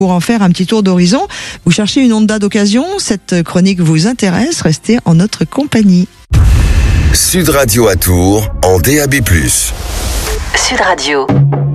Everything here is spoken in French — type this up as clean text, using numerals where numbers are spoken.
pour en faire un petit tour d'horizon. Vous cherchez une Honda d'occasion, cette chronique vous intéresse, restez en notre compagnie. Sud Radio à Tours en DAB+. Sud Radio.